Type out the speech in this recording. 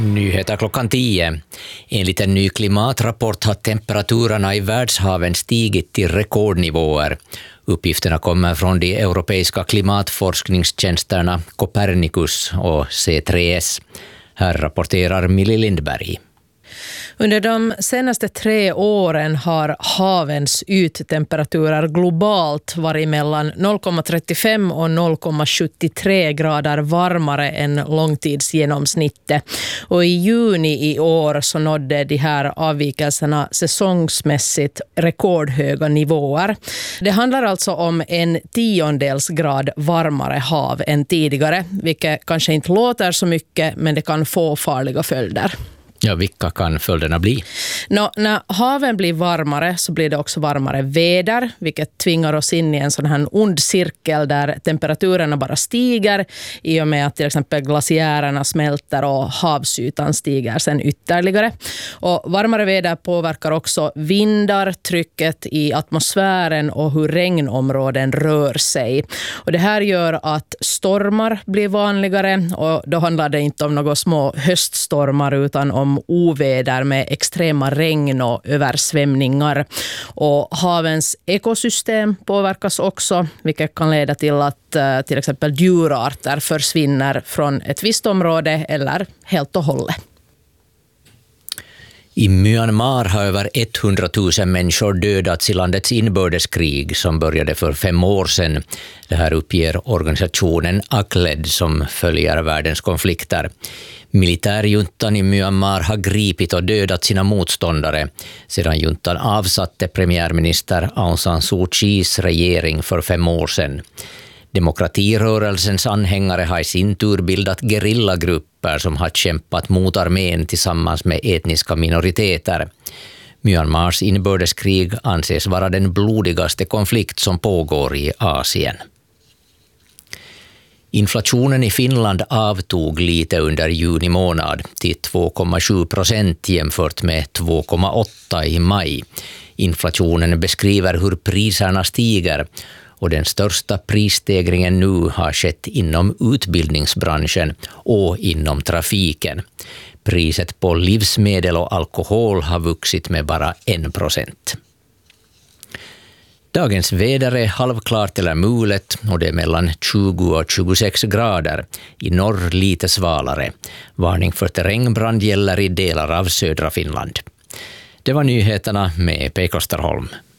Nyheter klockan 10. Enligt en ny klimatrapport har temperaturerna i världshaven stigit till rekordnivåer. Uppgifterna kommer från de europeiska klimatforskningstjänsterna Copernicus och C3S. Här rapporterar Millie Lindberg. Under de senaste 3 åren har havens yttemperaturer globalt varit mellan 0,35 och 0,73 grader varmare än långtidsgenomsnittet. Och i juni i år så nådde de här avvikelserna säsongsmässigt rekordhöga nivåer. Det handlar alltså om 1/10 grad varmare hav än tidigare, vilket kanske inte låter så mycket, men det kan få farliga följder. Ja, vilka kan följderna bli? När haven blir varmare så blir det också varmare väder, vilket tvingar oss in i en sån här ond cirkel där temperaturerna bara stiger i och med att till exempel glaciärerna smälter och havsytan stiger sen ytterligare. Och varmare väder påverkar också vindar, trycket i atmosfären och hur regnområden rör sig. Och det här gör att stormar blir vanligare, och då handlar det inte om några små höststormar utan om oväder med extrema regn och översvämningar. Och havens ekosystem påverkas också, vilket kan leda till att till exempel djurarter försvinner från ett visst område eller helt och hållet. I Myanmar har över 100 000 människor dödats i landets inbördeskrig som började för 5 år sedan. Det här uppger organisationen ACLED som följer världens konflikter. Militärjuntan i Myanmar har gripit och dödat sina motståndare sedan juntan avsatte premiärminister Aung San Suu Kyis regering för 5 år sedan. Demokratirörelsens anhängare har i sin tur bildat gerillagrupper som har kämpat mot armén tillsammans med etniska minoriteter. Myanmars inbördeskrig anses vara den blodigaste konflikt som pågår i Asien. Inflationen i Finland avtog lite under juni månad till 2,7% jämfört med 2,8% i maj. Inflationen beskriver hur priserna stiger, och den största prisstegringen nu har skett inom utbildningsbranschen och inom trafiken. Priset på livsmedel och alkohol har vuxit med bara 1%. Dagens väder är halvklart eller mulet och det är mellan 20 och 26 grader. I norr lite svalare. Varning för terrängbrand gäller i delar av södra Finland. Det var nyheterna med P. Kosterholm.